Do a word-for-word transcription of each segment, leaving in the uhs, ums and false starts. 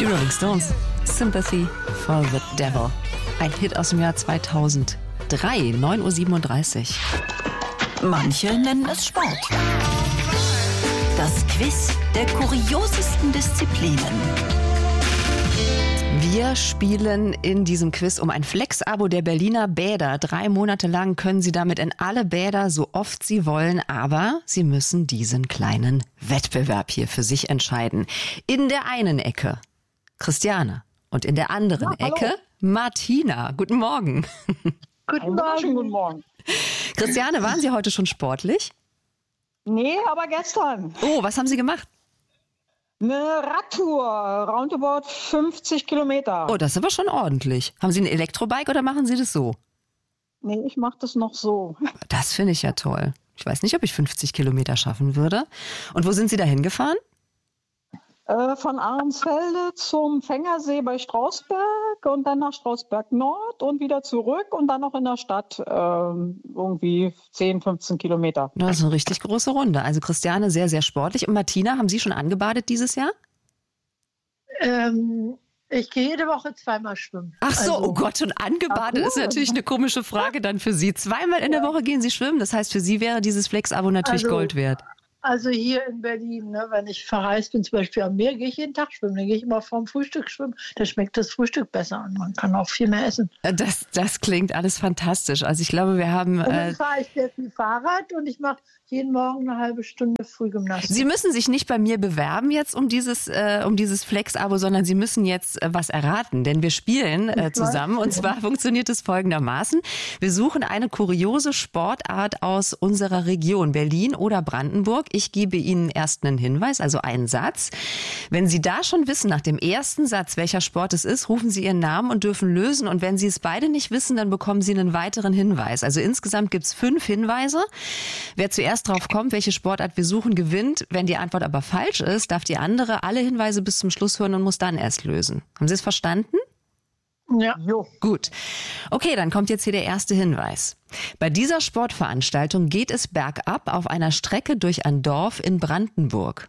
Die Rolling Stones, Sympathy for the Devil. Ein Hit aus dem Jahr zweitausenddrei, neun Uhr siebenunddreißig. Manche nennen es Sport. Das Quiz der kuriosesten Disziplinen. Wir spielen in diesem Quiz um ein Flex-Abo der Berliner Bäder. Drei Monate lang können Sie damit in alle Bäder, so oft Sie wollen, aber Sie müssen diesen kleinen Wettbewerb hier für sich entscheiden. In der einen Ecke Christiane und in der anderen ja, Ecke Martina. Guten Morgen. Guten Morgen. Guten Morgen. Christiane, waren Sie heute schon sportlich? Nee, aber gestern. Oh, was haben Sie gemacht? Eine Radtour, roundabout fünfzig Kilometer. Oh, das ist aber schon ordentlich. Haben Sie ein Elektrobike oder machen Sie das so? Nee, ich mache das noch so. Das finde ich ja toll. Ich weiß nicht, ob ich fünfzig Kilometer schaffen würde. Und wo sind Sie da hingefahren? Äh, von Ahrensfelde zum Fängersee bei Strausberg und dann nach Strausberg Nord und wieder zurück und dann noch in der Stadt äh, irgendwie zehn, fünfzehn Kilometer. Das ist eine richtig große Runde. Also Christiane sehr, sehr sportlich. Und Martina, haben Sie schon angebadet dieses Jahr? Ähm, ich gehe jede Woche zweimal schwimmen. Ach so, also, oh Gott, und angebadet ist natürlich eine komische Frage dann für Sie. Zweimal in der Woche gehen Sie schwimmen. Das heißt, für Sie wäre dieses Flex-Abo natürlich also, Gold wert. Also hier in Berlin, ne, wenn ich verreist bin, zum Beispiel am Meer, gehe ich jeden Tag schwimmen. Dann gehe ich immer vorm Frühstück schwimmen. Da schmeckt das Frühstück besser und man kann auch viel mehr essen. Das, das klingt alles fantastisch. Also ich glaube, wir haben... Und dann äh, fahre ich sehr viel Fahrrad und ich mache jeden Morgen eine halbe Stunde Frühgymnastik. Sie müssen sich nicht bei mir bewerben jetzt um dieses, äh, um dieses Flex-Abo, sondern Sie müssen jetzt äh, was erraten, denn wir spielen äh, zusammen. Und zwar funktioniert es folgendermaßen. Wir suchen eine kuriose Sportart aus unserer Region, Berlin oder Brandenburg. Ich gebe Ihnen erst einen Hinweis, also einen Satz. Wenn Sie da schon wissen, nach dem ersten Satz, welcher Sport es ist, rufen Sie Ihren Namen und dürfen lösen. Und wenn Sie es beide nicht wissen, dann bekommen Sie einen weiteren Hinweis. Also insgesamt gibt es fünf Hinweise. Wer zuerst drauf kommt, welche Sportart wir suchen, gewinnt. Wenn die Antwort aber falsch ist, darf die andere alle Hinweise bis zum Schluss hören und muss dann erst lösen. Haben Sie es verstanden? Ja. Jo. Gut. Okay, dann kommt jetzt hier der erste Hinweis. Bei dieser Sportveranstaltung geht es bergab auf einer Strecke durch ein Dorf in Brandenburg.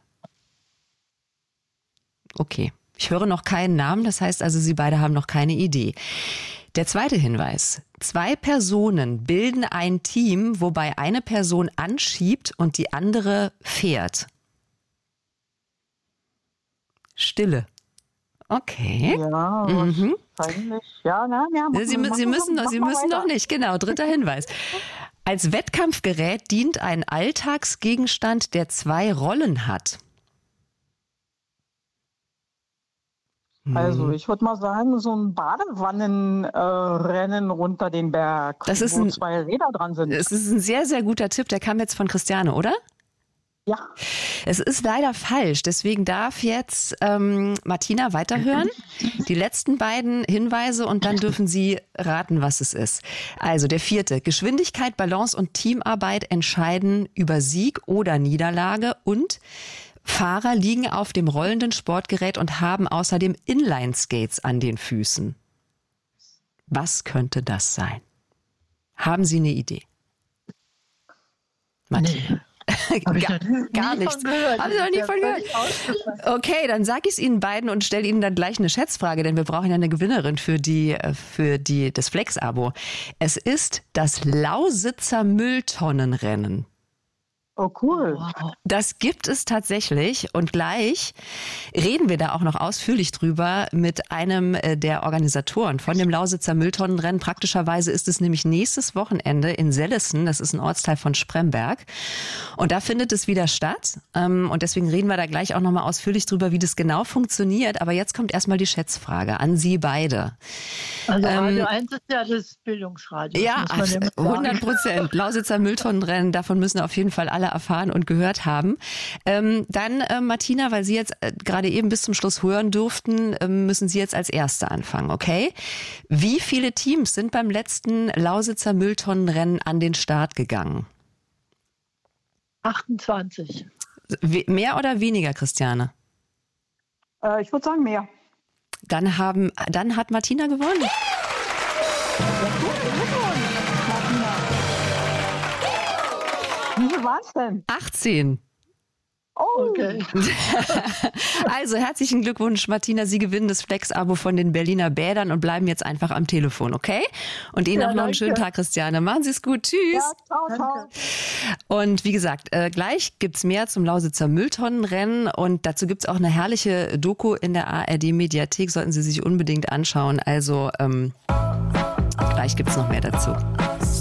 Okay, ich höre noch keinen Namen, das heißt also, Sie beide haben noch keine Idee. Der zweite Hinweis. Zwei Personen bilden ein Team, wobei eine Person anschiebt und die andere fährt. Stille. Okay. Ja, Mhm. wahrscheinlich. Ja, na, ja. Mach, Sie, mach, Sie müssen, mach, Sie mach müssen noch nicht. Genau, dritter Hinweis. Als Wettkampfgerät dient ein Alltagsgegenstand, der zwei Rollen hat. Also ich würde mal sagen, so ein Badewannenrennen äh, runter den Berg, Das ist wo ein- zwei Räder dran sind. Es ist ein sehr, sehr guter Tipp. Der kam jetzt von Christiane, oder? Ja, Es ist leider falsch. Deswegen darf jetzt ähm, Martina weiterhören. Die letzten beiden Hinweise und dann dürfen Sie raten, was es ist. Also der vierte. Geschwindigkeit, Balance und Teamarbeit entscheiden über Sieg oder Niederlage und Fahrer liegen auf dem rollenden Sportgerät und haben außerdem Inline-Skates an den Füßen. Was könnte das sein? Haben Sie eine Idee? Martina? Hab ich gar, noch nie gar von nichts. gehört. Haben Sie noch nie Das von ist ja gehört? völlig ausgefallen. Okay, dann sage ich es Ihnen beiden und stelle Ihnen dann gleich eine Schätzfrage, denn wir brauchen ja eine Gewinnerin für die für die das Flex-Abo. Es ist das Lausitzer Mülltonnenrennen. oh cool. Wow. Das gibt es tatsächlich und gleich reden wir da auch noch ausführlich drüber mit einem äh, der Organisatoren von dem Lausitzer Mülltonnenrennen. Praktischerweise ist es nämlich nächstes Wochenende in Sellessen, das ist ein Ortsteil von Spremberg und da findet es wieder statt ähm, und deswegen reden wir da gleich auch noch mal ausführlich drüber, wie das genau funktioniert. Aber jetzt kommt erstmal die Schätzfrage an Sie beide. Also Ähm, Radio eins ist ja das Bildungsradio. Ja, muss man immer sagen. hundert Prozent. Lausitzer Mülltonnenrennen, davon müssen auf jeden Fall alle erfahren und gehört haben. Ähm, dann, äh, Martina, weil Sie jetzt äh, gerade eben bis zum Schluss hören durften, äh, müssen Sie jetzt als Erste anfangen, okay? Wie viele Teams sind beim letzten Lausitzer Mülltonnenrennen an den Start gegangen? achtundzwanzig. We- mehr oder weniger, Christiane? Äh, ich würde sagen mehr. Dann, haben, dann hat Martina gewonnen. Wie viel war es denn? achtzehn. Oh. Okay. Also herzlichen Glückwunsch, Martina. Sie gewinnen das Flex-Abo von den Berliner Bädern und bleiben jetzt einfach am Telefon, okay? Und Ihnen Ja, auch noch einen danke. schönen Tag, Christiane. Machen Sie es gut. Tschüss. Ja, ciao, ciao. Danke. Und wie gesagt, äh, gleich gibt's mehr zum Lausitzer Mülltonnenrennen und dazu gibt's auch eine herrliche Doku in der A R D-Mediathek. Sollten Sie sich unbedingt anschauen. Also ähm, gleich gibt's noch mehr dazu.